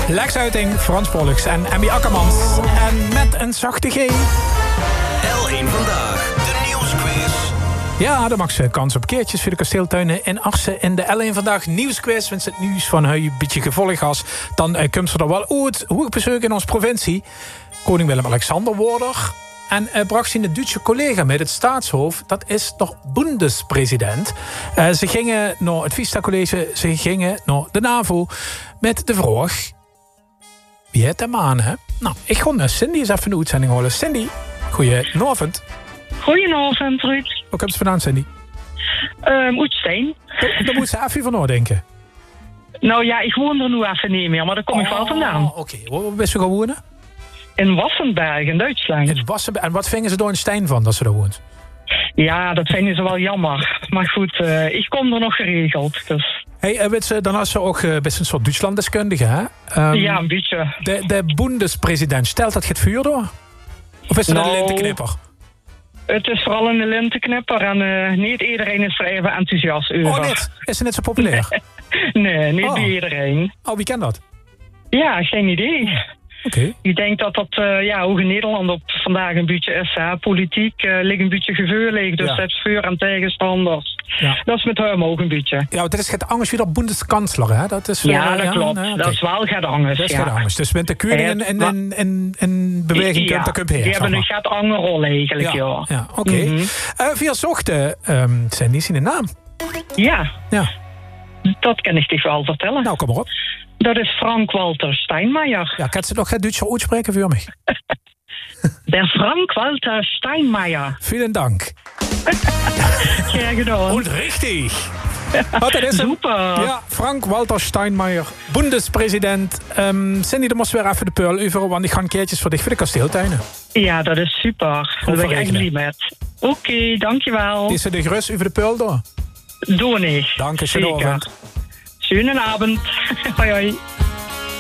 Lex Uiting, Frans Pollux en Emmy Akkermans. En met een zachte G. L1 Vandaag, de nieuwsquiz. Ja, dan mag ze kans op keertjes voor de kasteeltuinen in Arsen in de L1 Vandaag nieuwsquiz. Wens het nieuws van een beetje gevolg was, dan komt ze er wel uit. Hoe bezoek in onze provincie. Koning Willem-Alexander worden. En bracht zijn de Duitse collega met het staatshoofd. Dat is nog bundespresident. Ze gingen naar het Vista College. Ze gingen naar de NAVO. Met de vraag: wie het hem aan, hè? Nou, ik ga naar Cindy eens even de uitzending horen. Cindy, goedenavond. Goedenavond, Ruud. Hoe komt ze vandaan, Cindy? Oetsteen. Daar moet ze even van nadenken. Nou ja, ik woon er nu even niet meer, maar daar kom ik wel vandaan. Oké. Waar ben je gaan wonen? In Wassenberg, in Duitsland. In Wassenberg. En wat vingen ze door in Stijn van, dat ze daar woont? Ja, dat vinden ze wel jammer. Maar goed, ik kom er nog geregeld, dus... Hey, dan was ze ook best een soort Duitslanddeskundige, hè? Ja, een beetje. De bundespresident, stelt dat het vuur door? Of is het een lintenknipper? Het is vooral een lintenknipper en niet iedereen is er even enthousiast over. Oh, niet? Is ze net zo populair? Nee, niet bij iedereen. Oh, wie kent dat? Ja, geen idee. Oké. Ik denk dat hoe in Nederland op vandaag een beetje is. Hè. Politiek ligt een beetje gevoelig, dus het is vuur en tegenstanders. Ja. Dat is met hem ook een beetje. Ja, dat is het angst weer Bundeskansler, hè? Dat is, dat klopt. Nee, okay. Dat is wel het angst. Dat is het angst. Dus met de koning in beweging komt, dat kunt heer. Die hebben een gaat andere rol eigenlijk, ja. Ja, oké. Via zochten, zijn die zijn naam? Ja. Dat kan ik dich wel vertellen. Nou, kom maar op. Dat is Frank-Walter Steinmeier. Ja, kan ze nog het Duits uitspreken voor mij? Der Frank-Walter Steinmeier. Vielen Dank. Graag gedaan. Und richtig. Wat dat is super. Ja, Frank-Walter Steinmeier, bundespresident. Cindy, dan moest weer even de pearl over, want ik ga een keertjes voor dich voor de kasteeltuinen. Ja, dat is super. Dat ben ik echt niet met. Oké, dankjewel. Is er de gerust over de pearl door? Doe niet. Dank je, schönen Abend. Schönen Abend. Hoi, hoi.